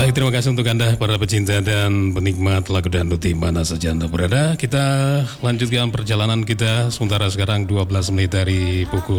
Baik, terima kasih untuk Anda para pecinta dan penikmat lagu dangdut di mana saja Anda berada. Kita lanjutkan perjalanan kita sementara sekarang 12 menit dari pukul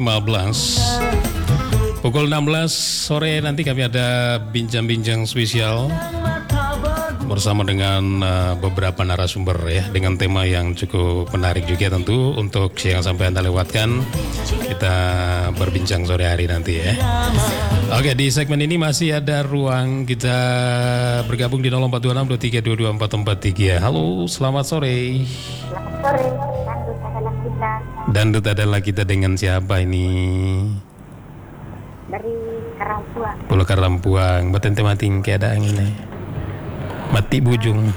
15. Pukul 16 sore nanti kami ada bincang-bincang spesial bersama dengan beberapa narasumber ya, dengan tema yang cukup menarik juga tentu untuk yang sampai Anda lewatkan. Kita berbincang sore hari nanti ya. Oke, di segmen ini masih ada ruang kita bergabung di 042623224443. Halo, selamat sore. Selamat sore, Dangdut adalah kita. Dangdut adalah kita dengan siapa ini? Dari Karampuang. Pulau Karampuang, batente mating keadaan ini. Mati bujung.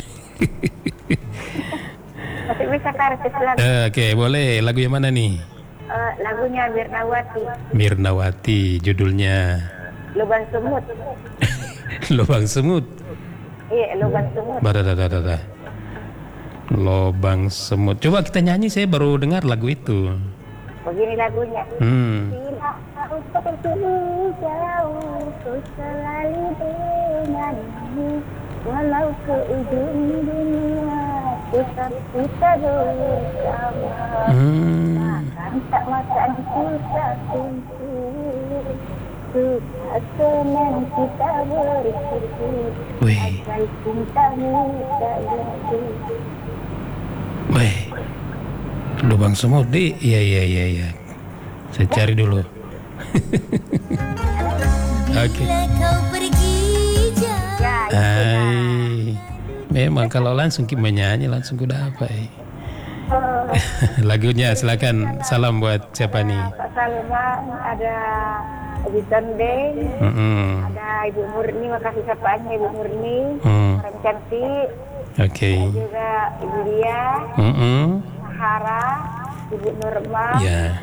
Masih bisa kartu selalu. Oke, boleh. Lagu yang mana nih? Lagunya Mirnawati. Mirnawati, judulnya Lubang Semut. Lubang Semut. Iya, Lubang Semut. Badadadadada. Lubang Semut. Coba kita nyanyi, saya baru dengar lagu itu. Begini lagunya. Bila aku pergi jauh, ku selalu denganmu. Walau ke ujung dunia, tetap kita bersama. Akan tak makan kita kumpul. Suka senang kita bersyukur. Agar cintamu tak jatuh. Wih, Lubang Semut di, iya. Saya cari dulu. Oke. Hai, memang kalau langsung kita menyanyi langsung udah apa ya? Lagunya silakan. Salam buat siapa nih? Salam ada Ibu Tondeng, ada Ibu Murni, makasih sapanya Ibu Murni, orang cantik. Oke. Juga Ibu Dia, Mahara, Ibu Nurma,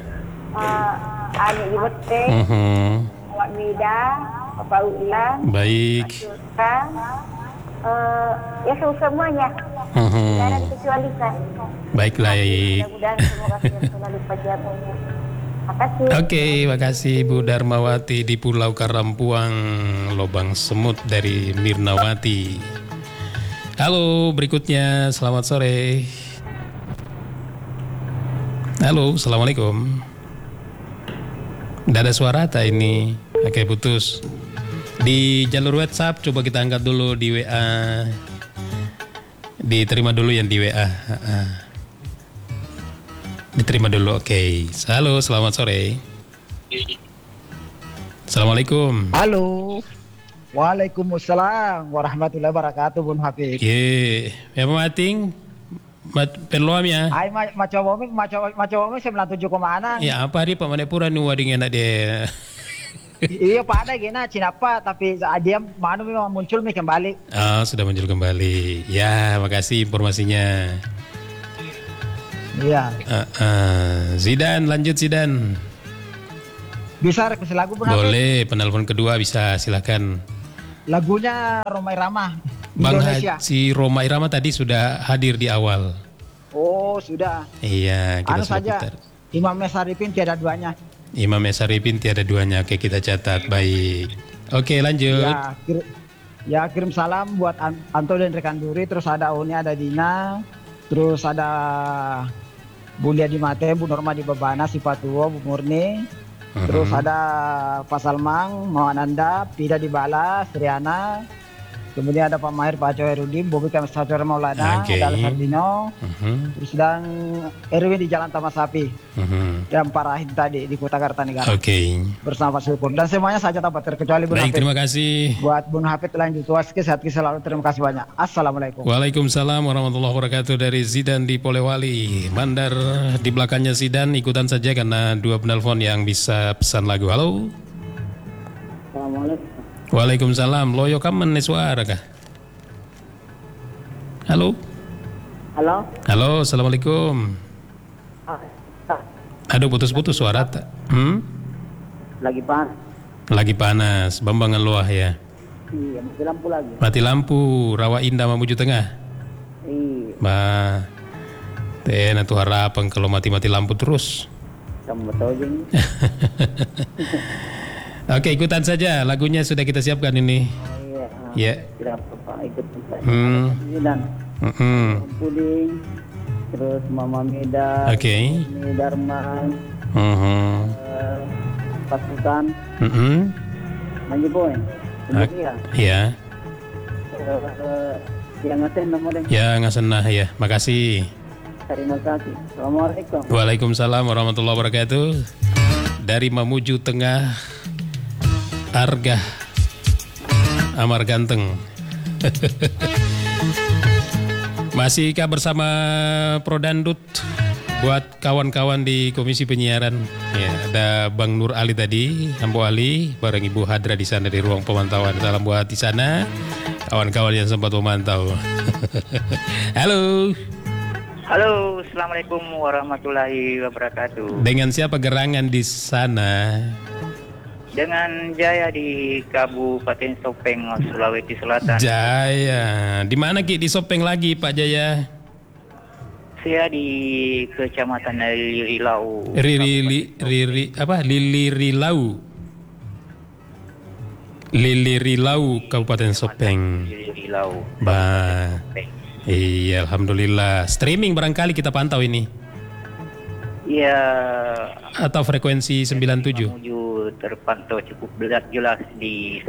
Ani Ibu Teh, Wak Mida, Bapak Ulang, baik. Sultan, ya semuanya. Tidak ada dikecualikan. Baiklah. Mudah-mudahan semoga selalu pajamunya. Makasih. Oke, makasih Bu Darmawati di Pulau Karampuang, Lubang Semut dari Mirnawati. Halo, berikutnya selamat sore. Halo, assalamualaikum. Tidak ada suara tak ini? Oke, putus. Di jalur WhatsApp coba kita angkat dulu di WA. Diterima dulu yang di WA. Diterima dulu, oke. Halo, selamat sore. Assalamualaikum. Halo. Waalaikumsalam warahmatullahi wabarakatuh, Bun Hafiz. Ye, ya mating. Perluam ya. Ai macam 97 kemana? Ya apa di Pamanepura nih wading enak dia. Iya Pak ada gina Cinapa tapi dia mana memang muncul nih kembali. Oh, sudah muncul kembali. Ya, makasih informasinya. Iya. Zidan, lanjut Zidan. Bisa request lagu Bun Hafiz? Boleh, penelpon kedua bisa, silakan. Lagunya Roma Irama. Bang Indonesia. Si Roma Irama tadi sudah hadir di awal. Oh, sudah. Iya, kita sudah saja. putar. Imam Mesaripin tiada duanya. Imam Mesaripin tiada duanya. Oke, kita catat. Baik. Oke, lanjut. Kirim salam buat Anto dan rekan Duri. Terus ada Uni, ada Dina. Terus ada Bulia di Mate, Bu Norma di Babana, si Patuo, Bu Murni. Terus ada Pak Salmang, Mawananda, Pida di Bala, Sriana. Kemudian ada Pak Mahir, Pak Coy Rudi, Bobi Kamsator Maulana, ada Alfardino. Terus dan Erwin di Jalan Taman Sapi. Dan Parahin tadi di Kota Kartanegara. Oke. Bersama Pak Syukur. Dan semuanya saja tanpa terkecuali Bun Baik, Hafid. terima kasih. Buat Bun Hafid lanjut sehat selalu. Terima kasih banyak. Assalamualaikum. Waalaikumsalam warahmatullahi wabarakatuh dari Zidan di Polewali. Mandar di belakangnya Zidan, ikutan saja karena dua penelpon yang bisa pesan lagu. Halo. Assalamualaikum. Waalaikumsalam. Loyo kamen nih suara kah? Halo. Halo, assalamualaikum. Aduh, putus-putus suara tak? Lagi panas. Lagi panas, Bambangan Luah ya. Iya, mati lampu lagi. Mati lampu, Rawa Indah Mamuju Tengah. Iya. Tena tuh harapan kalau mati-mati lampu terus. Kamu tahu jeng. Oke, ikutan saja. Lagunya sudah kita siapkan ini. Iya. Ya. Tidak apa-apa, ikut saya. Dan Puding, terus Mama Meda, Oke. Darman, pasukan, Manji Boy, Ya. yang ngasen nomornya. Ya ngasenah ya. Makasih. Terima kasih. Assalamualaikum. Waalaikumsalam warahmatullahi wabarakatuh. Dari Mamuju Tengah, Argah Amar Ganteng. Masihkah bersama Prodandut buat kawan-kawan di Komisi Penyiaran? Ya, ada Bang Nur Ali tadi, Ambo Ali, bareng Ibu Hadra di sana di ruang pemantauan. Salam buat di sana, kawan-kawan yang sempat memantau. Halo. Halo, assalamualaikum warahmatullahi wabarakatuh. Dengan siapa gerangan di sana? Dengan Jaya di Kabupaten Sopeng, Sulawesi Selatan. Jaya, di mana Ki? Di Sopeng lagi Pak Jaya? Saya di Kecamatan Lililau. Lililau, Kabupaten Sopeng. Lililau. Bah. Iya, alhamdulillah. Streaming barangkali kita pantau ini. Iya. Atau frekuensi 97. Menuju terpantau cukup jelas di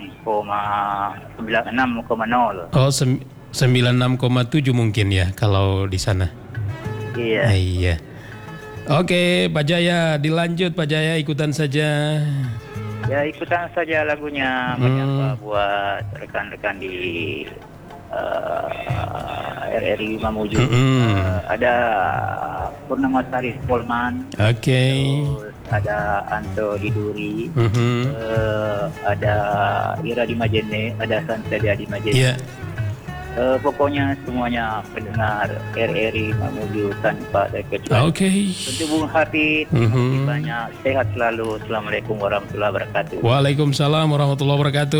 96,0. Oh, 96,7 mungkin ya kalau di sana. Iya. Iya. Oke, Pak Jaya, dilanjut Pak Jaya, ikutan saja. Ya, ikutan saja lagunya menyapa buat rekan-rekan di RRI Mamuju. Ada Purnamasari Polman. Oke. Terus ada Anto di Duri. Ada Ira di Majene, ada Santelia di Majene. Iya. Pokoknya semuanya pendengar RRI Mamuju tanpa terkecuali. Oke. Untuk Bung Hafid, banyak sehat selalu. Assalamualaikum warahmatullahi wabarakatuh. Waalaikumsalam warahmatullahi wabarakatuh.